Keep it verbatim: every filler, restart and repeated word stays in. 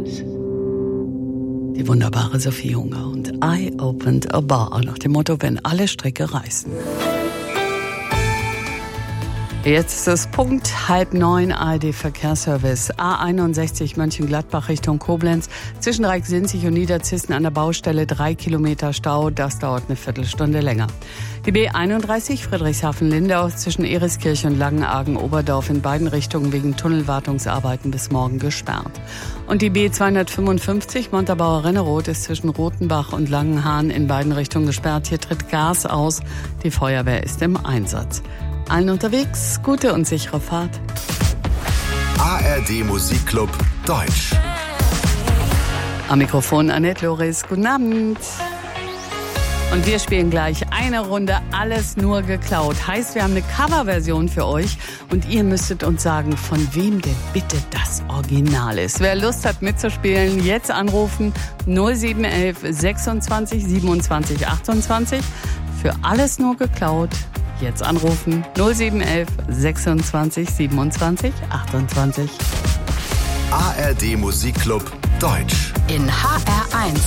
aus. Die wunderbare Sophie Hunger und I Opened a Bar nach dem Motto, wenn alle Stricke reißen. Jetzt ist es Punkt halb neun, A R D-Verkehrsservice. A einundsechzig Mönchengladbach Richtung Koblenz. Zwischen Reiksinzig und Niederzissen an der Baustelle drei Kilometer Stau. Das dauert eine Viertelstunde länger. Die B einunddreißig Friedrichshafen-Lindau zwischen Eriskirch und Langenargen-Oberdorf in beiden Richtungen wegen Tunnelwartungsarbeiten bis morgen gesperrt. Und die B zweihundertfünfundfünfzig Montabaur-Renneroth ist zwischen Rothenbach und Langenhahn in beiden Richtungen gesperrt. Hier tritt Gas aus. Die Feuerwehr ist im Einsatz. Allen unterwegs, gute und sichere Fahrt. A R D Musikclub Deutsch. Am Mikrofon Annette Loris, guten Abend. Und wir spielen gleich eine Runde Alles nur geklaut. Heißt, wir haben eine Coverversion für euch und ihr müsstet uns sagen, von wem denn bitte das Original ist. Wer Lust hat mitzuspielen, jetzt anrufen null sieben eins eins sechsundzwanzig siebenundzwanzig achtundzwanzig. Für Alles nur geklaut. Jetzt anrufen null sieben eins eins sechsundzwanzig siebenundzwanzig achtundzwanzig. A R D Musikclub Deutsch. In H R eins.